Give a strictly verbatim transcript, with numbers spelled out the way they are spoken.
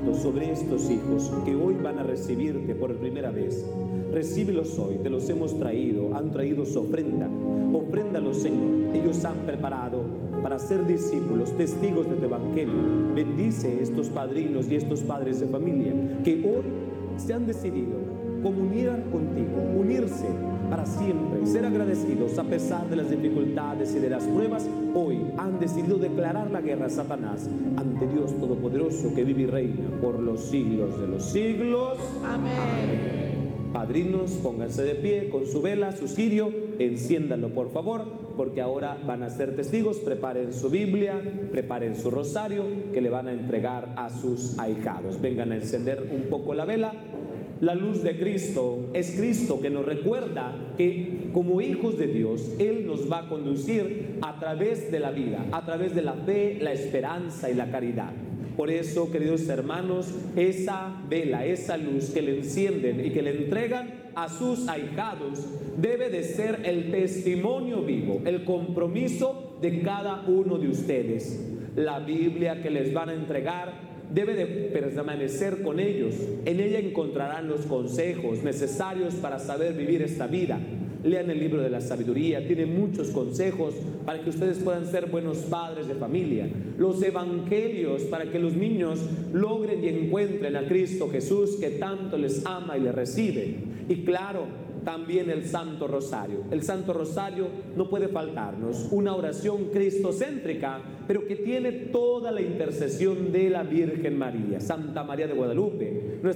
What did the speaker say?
Santo sobre estos hijos que hoy van a recibirte por primera vez. Recíbelos hoy, te los hemos traído, han traído su ofrenda. Ofréndalos, Señor. Ellos han preparado para ser discípulos, testigos de tu evangelio. Bendice a estos padrinos y estos padres de familia que hoy se han decidido comunicar contigo, unirse para siempre, ser agradecidos a pesar de las dificultades y de las pruebas. Hoy han decidido declarar la guerra a Satanás ante Dios Todopoderoso que vive y reina por los siglos de los siglos. Amén. Amén. Padrinos, pónganse de pie con su vela, su cirio, enciéndanlo por favor, porque ahora van a ser testigos. Preparen su Biblia, preparen su rosario que le van a entregar a sus ahijados. Vengan a encender un poco la vela. La luz de Cristo es Cristo que nos recuerda que como hijos de Dios, Él nos va a conducir a través de la vida, a través de la fe, la esperanza y la caridad. Por eso, queridos hermanos, esa vela, esa luz que le encienden y que le entregan a sus ahijados debe de ser el testimonio vivo, el compromiso de cada uno de ustedes. La Biblia que les van a entregar debe de permanecer con ellos. En ella encontrarán los consejos necesarios para saber vivir esta vida. Lean el libro de la sabiduría, tiene muchos consejos para que ustedes puedan ser buenos padres de familia. Los evangelios para que los niños logren y encuentren a Cristo Jesús que tanto les ama y les recibe. Y claro, también el Santo Rosario. El Santo Rosario no puede faltarnos, una oración cristocéntrica, pero que tiene toda la intercesión de la Virgen María, Santa María de Guadalupe.